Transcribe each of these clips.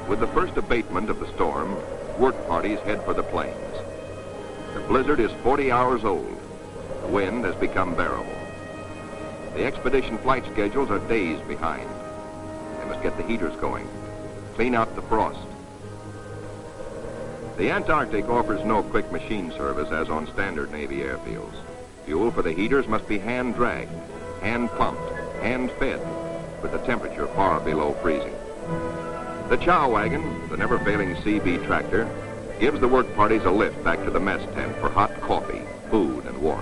With the first abatement of the storm, work parties head for the plains. The blizzard is 40 hours old. The wind has become bearable. The expedition flight schedules are days behind. They must get the heaters going, clean out the frost. The Antarctic offers no quick machine service as on standard Navy airfields. Fuel for the heaters must be hand-dragged, hand-pumped, hand-fed, with the temperature far below freezing. The chow wagon, the never-failing CB tractor, gives the work parties a lift back to the mess tent for hot coffee, food, and warmth.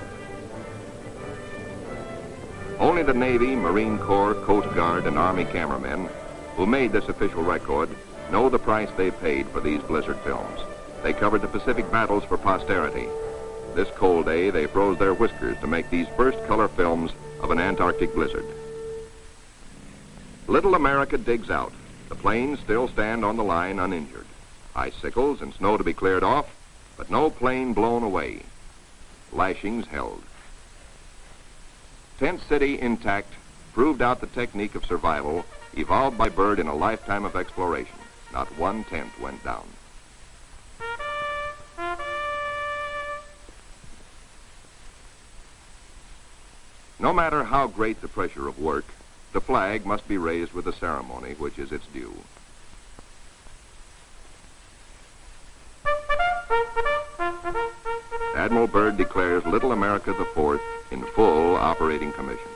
Only the Navy, Marine Corps, Coast Guard, and Army cameramen who made this official record know the price they paid for these blizzard films. They covered the Pacific battles for posterity. This cold day, they froze their whiskers to make these first color films of an Antarctic blizzard. Little America digs out. The planes still stand on the line uninjured. Icicles and snow to be cleared off, but no plane blown away. Lashings held. Tent City intact proved out the technique of survival evolved by Byrd in a lifetime of exploration. Not one tent went down. No matter how great the pressure of work, the flag must be raised with a ceremony which is its due. Admiral Byrd declares Little America IV in full operating commission.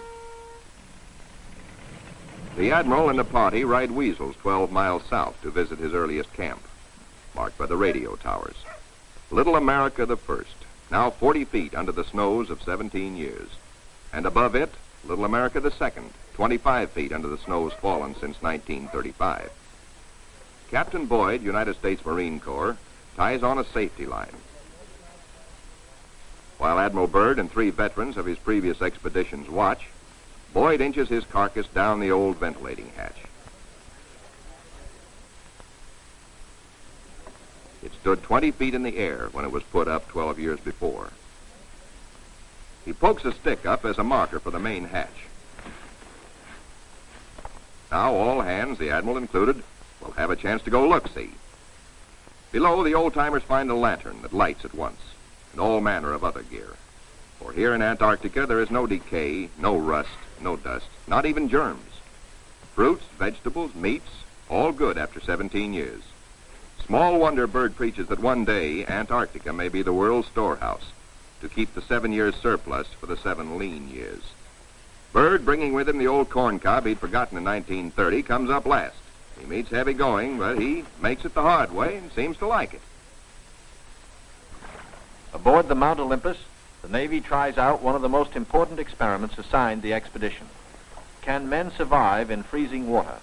The Admiral and the party ride Weasels 12 miles south to visit his earliest camp, marked by the radio towers. Little America I, now 40 feet under the snows of 17 years. And above it, Little America II, 25 feet under the snows fallen since 1935. Captain Boyd, United States Marine Corps, ties on a safety line. While Admiral Byrd and 3 veterans of his previous expeditions watch, Boyd inches his carcass down the old ventilating hatch. It stood 20 feet in the air when it was put up 12 years before. He pokes a stick up as a marker for the main hatch. Now all hands, the Admiral included, will have a chance to go look-see. Below, the old-timers find a lantern that lights at once, and all manner of other gear. For here in Antarctica, there is no decay, no rust, no dust, not even germs. Fruits, vegetables, meats, all good after 17 years. Small wonder Byrd preaches that one day Antarctica may be the world's storehouse to keep the 7 years surplus for the 7 lean years. Byrd, bringing with him the old corn cob he'd forgotten in 1930, comes up last. He meets heavy going, but he makes it the hard way and seems to like it. Aboard the Mount Olympus, the Navy tries out one of the most important experiments assigned the expedition. Can men survive in freezing water?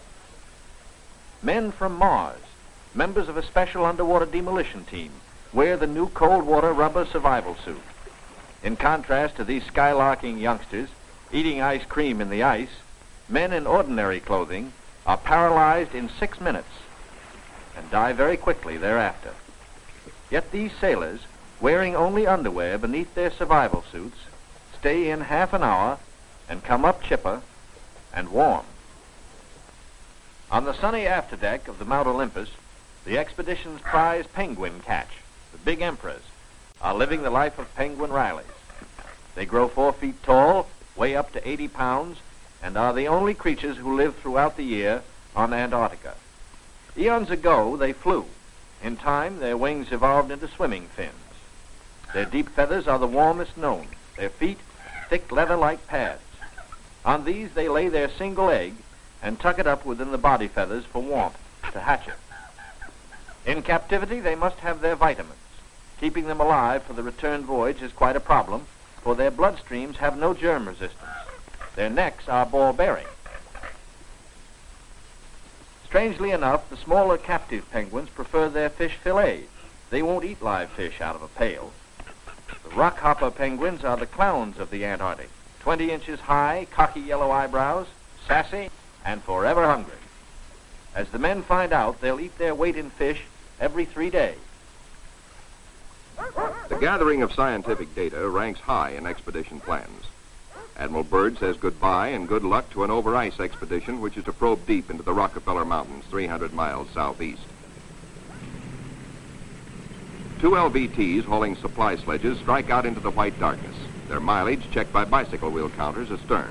Men from Mars, members of a special underwater demolition team, wear the new cold water rubber survival suit. In contrast to these skylarking youngsters eating ice cream in the ice, men in ordinary clothing are paralyzed in 6 minutes and die very quickly thereafter. Yet these sailors, wearing only underwear beneath their survival suits, stay in half an hour and come up chipper and warm. On the sunny afterdeck of the Mount Olympus, the expedition's prize penguin catch, the big emperors, are living the life of penguin Rileys. They grow 4 feet tall, weigh up to 80 pounds, and are the only creatures who live throughout the year on Antarctica. Eons ago, they flew. In time, their wings evolved into swimming fins. Their deep feathers are the warmest known. Their feet, thick leather-like pads. On these, they lay their single egg and tuck it up within the body feathers for warmth, to hatch it. In captivity, they must have their vitamins. Keeping them alive for the return voyage is quite a problem, for their bloodstreams have no germ resistance. Their necks are ball-bearing. Strangely enough, the smaller captive penguins prefer their fish fillets. They won't eat live fish out of a pail. The rockhopper penguins are the clowns of the Antarctic, 20 inches high, cocky yellow eyebrows, sassy, and forever hungry. As the men find out, they'll eat their weight in fish every 3 days. The gathering of scientific data ranks high in expedition plans. Admiral Byrd says goodbye and good luck to an over-ice expedition which is to probe deep into the Rockefeller Mountains, 300 miles southeast. 2 LVTs hauling supply sledges strike out into the white darkness, their mileage checked by bicycle wheel counters astern.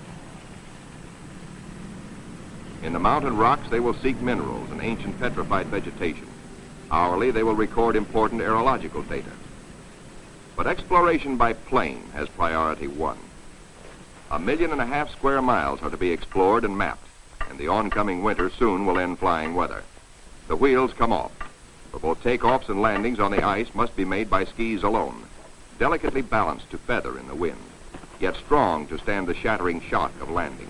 In the mountain rocks, they will seek minerals and ancient petrified vegetation. Hourly, they will record important aerological data. But exploration by plane has priority 1. 1.5 million square miles are to be explored and mapped, and the oncoming winter soon will end flying weather. The wheels come off, for both takeoffs and landings on the ice must be made by skis alone, delicately balanced to feather in the wind, yet strong to stand the shattering shock of landings.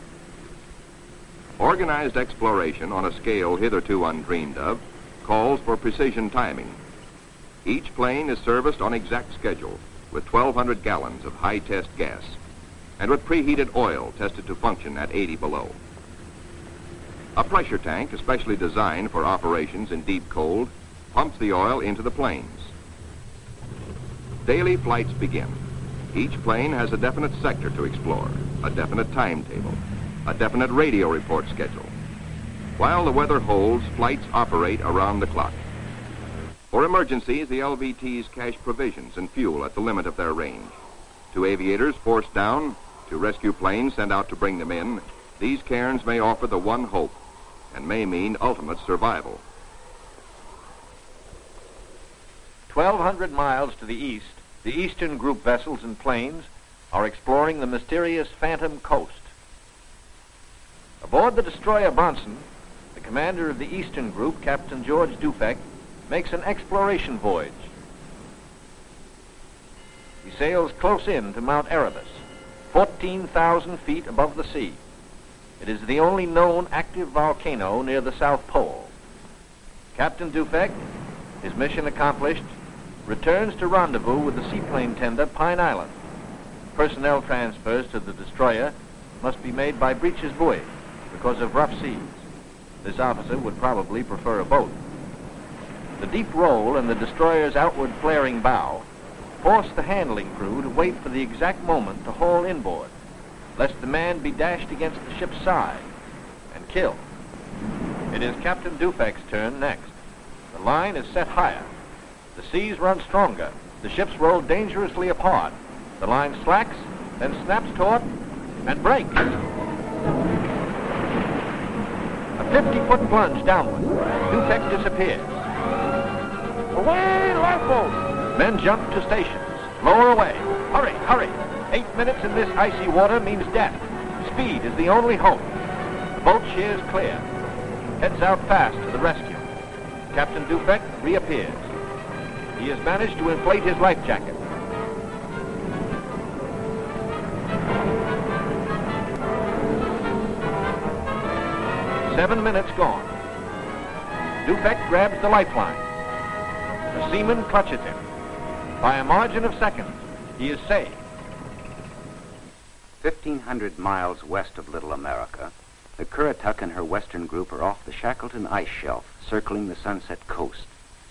Organized exploration on a scale hitherto undreamed of calls for precision timing. Each plane is serviced on exact schedule with 1,200 gallons of high-test gas and with preheated oil tested to function at 80 below. A pressure tank, especially designed for operations in deep cold, pumps the oil into the planes. Daily flights begin. Each plane has a definite sector to explore, a definite timetable, a definite radio report schedule. While the weather holds, flights operate around the clock. For emergencies, the LVTs cache provisions and fuel at the limit of their range. To aviators forced down, to rescue planes sent out to bring them in, these cairns may offer the one hope and may mean ultimate survival. 1,200 miles to the east, the Eastern Group vessels and planes are exploring the mysterious Phantom Coast. Aboard the destroyer Bronson, the commander of the Eastern Group, Captain George Dufek, makes an exploration voyage. He sails close in to Mount Erebus, 14,000 feet above the sea. It is the only known active volcano near the South Pole. Captain Dufek, his mission accomplished, returns to rendezvous with the seaplane tender Pine Island. Personnel transfers to the destroyer must be made by breeches buoy because of rough seas. This officer would probably prefer a boat. The deep roll and the destroyer's outward flaring bow force the handling crew to wait for the exact moment to haul inboard, lest the man be dashed against the ship's side and killed. It is Captain Dufek's turn next. The line is set higher. The seas run stronger. The ships roll dangerously apart. The line slacks, then snaps taut and breaks. A 50-foot plunge downward. Dufek disappears. Away, lifeboat! Men jump to stations. Lower away. Hurry, hurry. 8 minutes in this icy water means death. Speed is the only hope. The boat sheers clear. Heads out fast to the rescue. Captain Dufek reappears. He has managed to inflate his life jacket. Seven minutes gone. Dufek grabs the lifeline. The seamen clutches him. By a margin of seconds, he is saved. 1,500 miles west of Little America, the Currituck and her western group are off the Shackleton ice shelf, circling the Sunset Coast.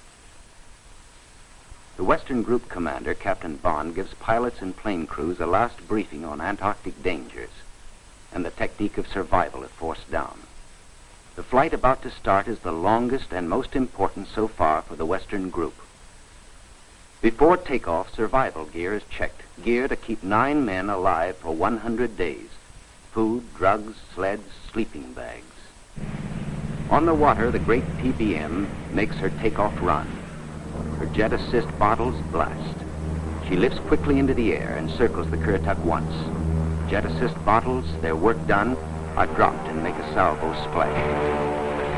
The western group commander, Captain Bond, gives pilots and plane crews a last briefing on Antarctic dangers and the technique of survival if forced down. The flight about to start is the longest and most important so far for the western group. Before takeoff, survival gear is checked. Gear to keep 9 men alive for 100 days. Food, drugs, sleds, sleeping bags. On the water, the great PBM makes her takeoff run. Her jet assist bottles blast. She lifts quickly into the air and circles the Currituck once. Jet assist bottles, their work done, are dropped and make a salvo splash.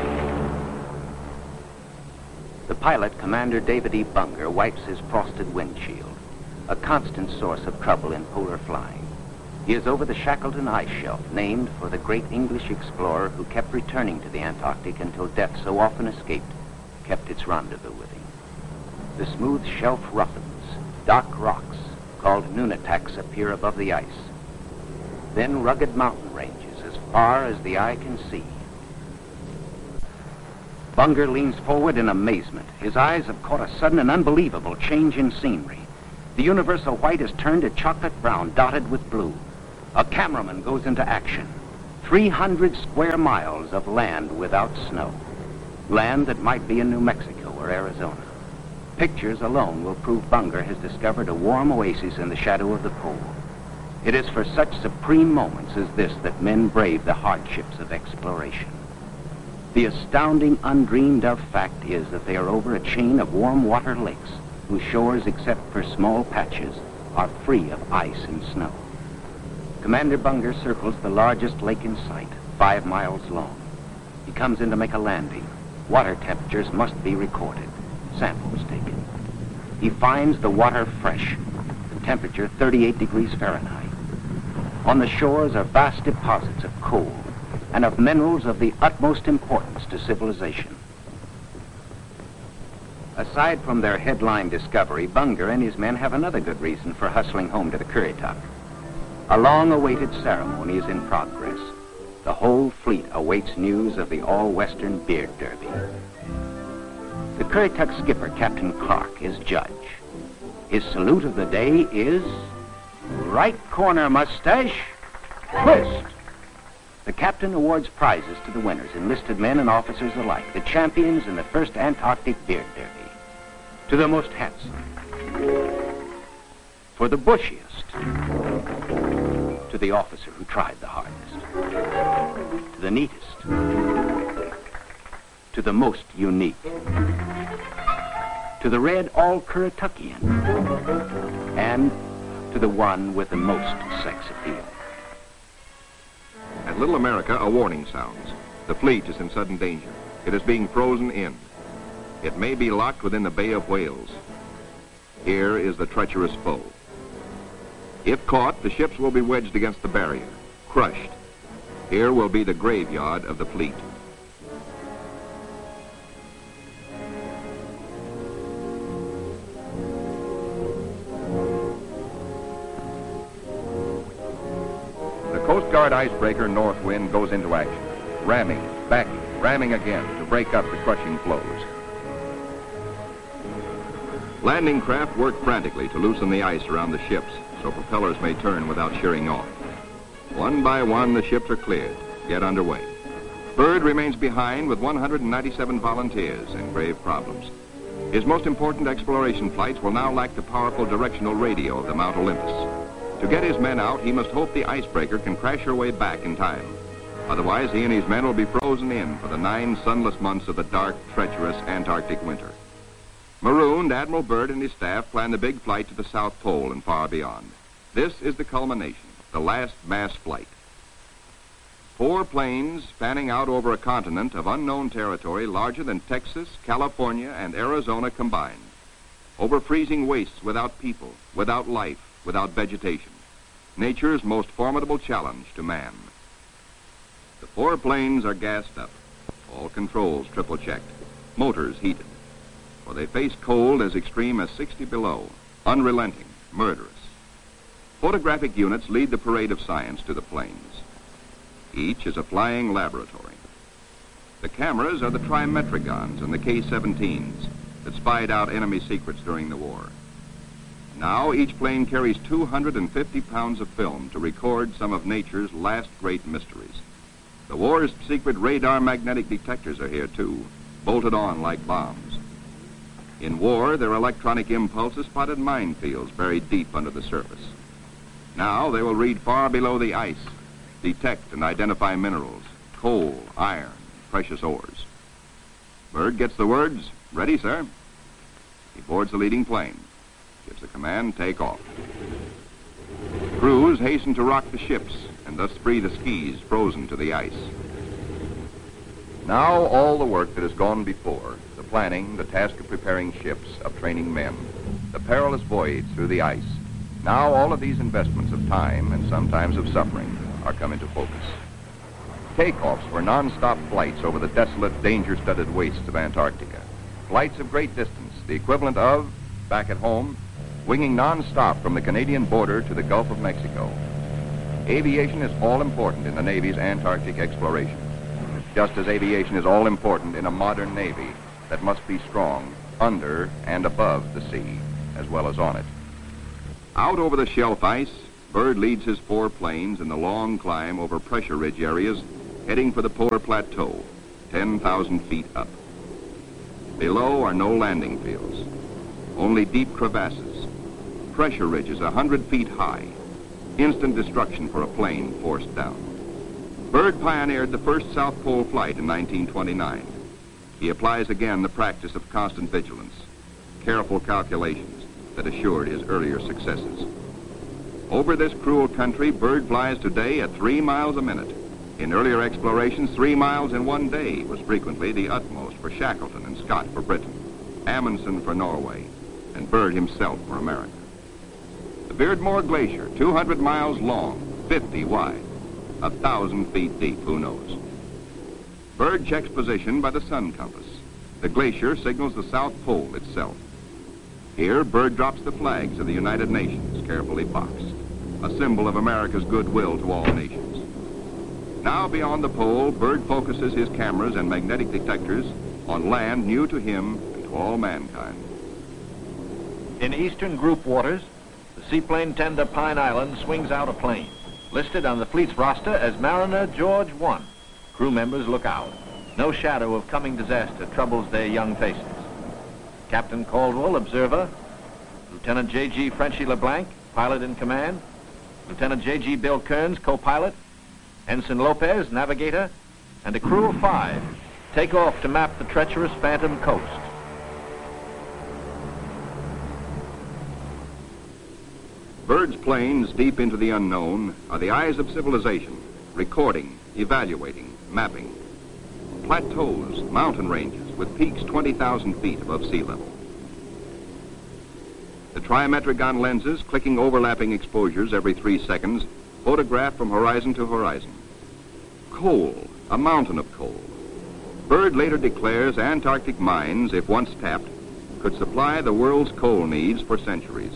The pilot, Commander David E. Bunger, wipes his frosted windshield, a constant source of trouble in polar flying. He is over the Shackleton ice shelf, named for the great English explorer who kept returning to the Antarctic until death, so often escaped, kept its rendezvous with him. The smooth shelf roughens. Dark rocks, called nunataks, appear above the ice. Then rugged mountain ranges as far as the eye can see. Bunger leans forward in amazement. His eyes have caught a sudden and unbelievable change in scenery. The universal white has turned to chocolate brown, dotted with blue. A cameraman goes into action. 300 square miles of land without snow. Land that might be in New Mexico or Arizona. Pictures alone will prove Bunger has discovered a warm oasis in the shadow of the pole. It is for such supreme moments as this that men brave the hardships of exploration. The astounding, undreamed of fact is that they are over a chain of warm water lakes whose shores, except for small patches, are free of ice and snow. Commander Bunger circles the largest lake in sight, 5 miles long. He comes in to make a landing. Water temperatures must be recorded. Samples taken. He finds the water fresh, the temperature 38 degrees Fahrenheit. On the shores are vast deposits of coal and of minerals of the utmost importance to civilization. Aside from their headline discovery, Bunger and his men have another good reason for hustling home to the Currituck. A long-awaited ceremony is in progress. The whole fleet awaits news of the all-Western Beard Derby. The Currituck skipper, Captain Clark, is judge. His salute of the day is... right corner, mustache, twist. The captain awards prizes to the winners, enlisted men and officers alike, the champions in the first Antarctic Beard Derby. To the most handsome. For the bushiest. To the officer who tried the hardest. To the neatest. To the most unique. To the red all-Currituckian. And to the one with the most sex appeal. At Little America, a warning sounds. The fleet is in sudden danger. It is being frozen in. It may be locked within the Bay of Whales. Here is the treacherous foe. If caught, the ships will be wedged against the barrier, crushed. Here will be the graveyard of the fleet. The Coast Guard icebreaker Northwind goes into action, ramming, backing, ramming again to break up the crushing floes. Landing craft work frantically to loosen the ice around the ships so propellers may turn without shearing off. One by one, the ships are cleared. Get underway. Byrd remains behind with 197 volunteers in grave problems. His most important exploration flights will now lack the powerful directional radio of the Mount Olympus. To get his men out, he must hope the icebreaker can crash her way back in time. Otherwise, he and his men will be frozen in for the 9 sunless months of the dark, treacherous Antarctic winter. Marooned, Admiral Byrd and his staff plan the big flight to the South Pole and far beyond. This is the culmination, the last mass flight. 4 planes spanning out over a continent of unknown territory larger than Texas, California, and Arizona combined. Over freezing wastes without people, without life, without vegetation. Nature's most formidable challenge to man. The 4 planes are gassed up. All controls triple-checked. Motors heated. For they face cold as extreme as 60 below, unrelenting, murderous. Photographic units lead the parade of science to the planes. Each is a flying laboratory. The cameras are the Trimetragons and the K-17s that spied out enemy secrets during the war. Now each plane carries 250 pounds of film to record some of nature's last great mysteries. The war's secret radar magnetic detectors are here too, bolted on like bombs. In war, their electronic impulses spotted minefields buried deep under the surface. Now they will read far below the ice, detect and identify minerals, coal, iron, precious ores. Byrd gets the words, "Ready, sir." He boards the leading plane, gives the command, "Take off." Crews hasten to rock the ships and thus free the skis frozen to the ice. Now all the work that has gone before, the planning, the task of preparing ships, of training men, the perilous voyage through the ice, now all of these investments of time and sometimes of suffering are come into focus. Takeoffs were non-stop flights over the desolate, danger-studded wastes of Antarctica. Flights of great distance, the equivalent of, back at home, winging non-stop from the Canadian border to the Gulf of Mexico. Aviation is all important in the Navy's Antarctic exploration, just as aviation is all important in a modern Navy that must be strong under and above the sea, as well as on it. Out over the shelf ice, Byrd leads his 4 planes in the long climb over pressure ridge areas, heading for the polar plateau, 10,000 feet up. Below are no landing fields, only deep crevasses, pressure ridges 100 feet high, instant destruction for a plane forced down. Byrd pioneered the first South Pole flight in 1929. He applies again the practice of constant vigilance, careful calculations that assured his earlier successes. Over this cruel country, Byrd flies today at 3 miles a minute. In earlier explorations, 3 miles in 1 day was frequently the utmost for Shackleton and Scott for Britain, Amundsen for Norway, and Byrd himself for America. The Beardmore Glacier, 200 miles long, 50 wide, 1,000 feet deep, who knows? Byrd checks position by the sun compass. The glacier signals the South Pole itself. Here, Byrd drops the flags of the United Nations, carefully boxed, a symbol of America's goodwill to all nations. Now, beyond the pole, Byrd focuses his cameras and magnetic detectors on land new to him and to all mankind. In eastern group waters, the seaplane tender Pine Island swings out a plane, listed on the fleet's roster as Mariner George I. Crew members look out. No shadow of coming disaster troubles their young faces. Captain Caldwell, observer. Lieutenant J.G. Frenchy LeBlanc, pilot in command. Lieutenant J.G. Bill Kearns, co-pilot. Ensign Lopez, navigator. And a crew of 5 take off to map the treacherous Phantom coast. Byrd's planes, deep into the unknown, are the eyes of civilization, recording, evaluating, mapping. Plateaus, mountain ranges with peaks 20,000 feet above sea level. The trimetrigon lenses, clicking overlapping exposures every 3 seconds, photograph from horizon to horizon. Coal, a mountain of coal. Byrd later declares Antarctic mines, if once tapped, could supply the world's coal needs for centuries.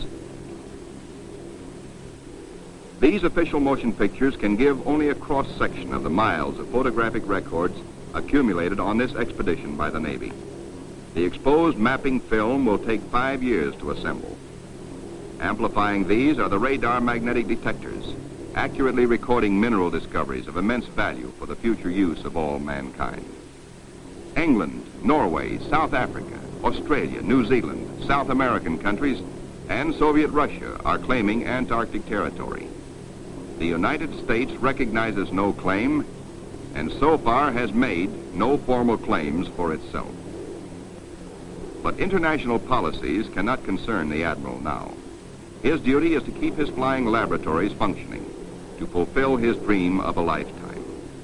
These official motion pictures can give only a cross-section of the miles of photographic records accumulated on this expedition by the Navy. The exposed mapping film will take 5 years to assemble. Amplifying these are the radar magnetic detectors, accurately recording mineral discoveries of immense value for the future use of all mankind. England, Norway, South Africa, Australia, New Zealand, South American countries, and Soviet Russia are claiming Antarctic territory. The United States recognizes no claim, and so far has made no formal claims for itself. But international policies cannot concern the Admiral now. His duty is to keep his flying laboratories functioning, to fulfill his dream of a lifetime.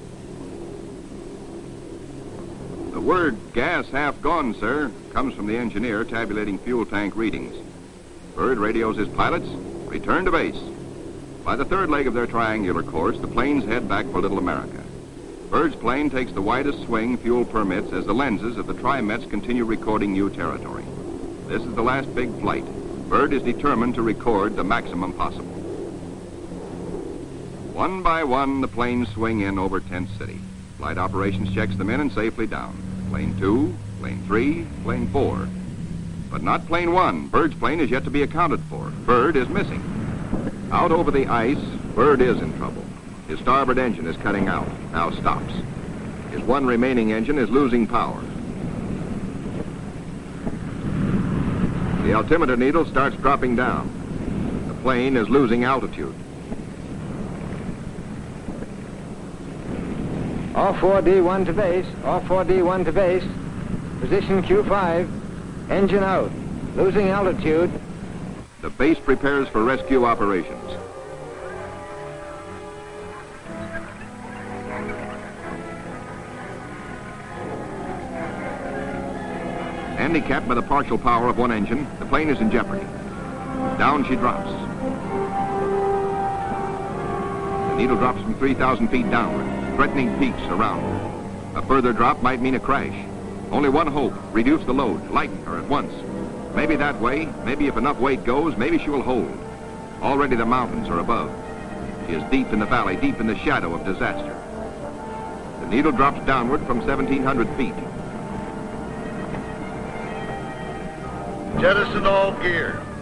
The word "gas half gone, sir," comes from the engineer tabulating fuel tank readings. Byrd radios his pilots, return to base. By the 3rd leg of their triangular course, the planes head back for Little America. Byrd's plane takes the widest swing fuel permits as the lenses of the Trimets continue recording new territory. This is the last big flight. Byrd is determined to record the maximum possible. One by one, the planes swing in over Tent City. Flight operations checks them in and safely down. Plane 2, plane 3, plane 4. But not plane 1. Byrd's plane is yet to be accounted for. Byrd is missing. Out over the ice, Byrd is in trouble. His starboard engine is cutting out, now stops. His one remaining engine is losing power. The altimeter needle starts dropping down. The plane is losing altitude. All 4D1 to base, all 4D1 to base. Position Q5, engine out, losing altitude. The base prepares for rescue operations. Handicapped by the partial power of one engine, the plane is in jeopardy. Down she drops. The needle drops from 3,000 feet downward, threatening peaks around her. A further drop might mean a crash. Only one hope: reduce the load, lighten her at once. Maybe that way, maybe if enough weight goes, maybe she will hold. Already the mountains are above. She is deep in the valley, deep in the shadow of disaster. The needle drops downward from 1,700 feet. Jettison all gear.